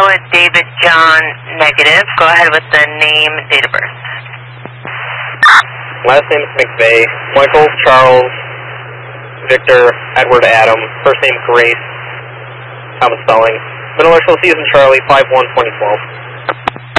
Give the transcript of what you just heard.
David John negative. Go ahead with the name, date of birth. Last name is McVeigh. Michael Charles Victor Edward Adam. First name Grace. Common spelling. Middle initial C is in Charlie 5-1-2012.